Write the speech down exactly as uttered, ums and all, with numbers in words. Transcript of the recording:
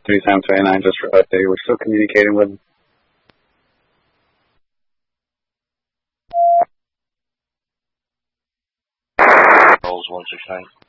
three times twenty-nine, just for update. We're still communicating with him. Rolls one six nine.